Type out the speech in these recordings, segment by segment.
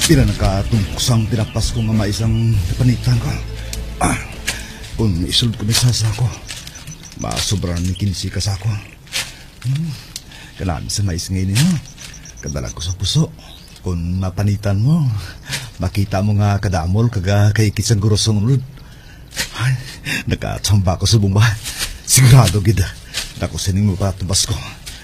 Pila nakatungkusang tinapas ko nga maisang panitan ko. Kung isulod ko may sasa ko, masobran ni 15 ka sa ako. Kanami sa mais ngayon niyo. Kadalag ko sa puso. Kung mapanitan mo, makita mo nga kadamol kaga kay kisang gurosong ulod. Ay, nakatsamba ko sa bumba. Sigurado gida. Dako sining mo pa tubas ko.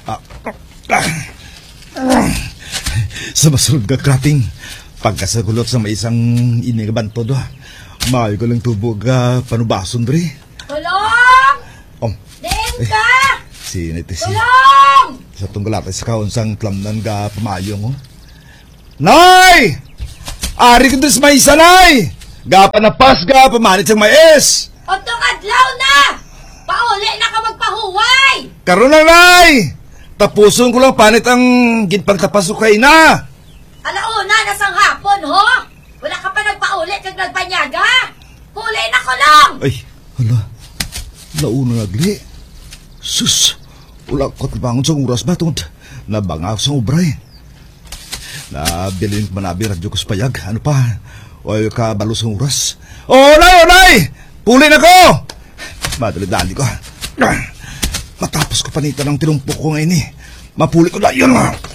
Sa masulod ka krating, pagkasagulot sa may isang inigabanto do, maayo ko lang tubog panubason bre. Tulong! Dengka! Siniti si... Tulong! Sa tunggalata sa kaunsang tlamnan ga pamayo mo. Nay! Ari ko sa may isa, Nay! Ga panapas ga pamanit sa mais! Otong adlaw na! Pauli na ka magpahuway! Karon na, Nay! Tapuson ko lang panit ang ginpagtapas ko kay na! Alauna na sang hapon, ho? Wala ka pa nagpauli kag nagpanyaga? Huli na ko lang! Ay, hala. Launa nagli. Sus! Wala ko bangon sa oras ba tungod nabangak sa ubray. Nabilin ko manabi radyo ko sa payag. Ano pa? O kabalo sa oras. Oh, Nay! Puli na ko! Madali-dali ko. Matapos ko panita ng tinumpok ko ngayon eh. Mapuli ko na yun.